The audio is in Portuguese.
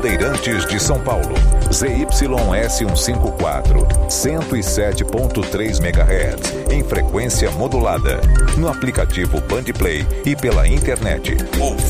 Bandeirantes de São Paulo. ZYS154, 107.3 MHz, em frequência modulada. No aplicativo Bandplay e pela internet. Ouça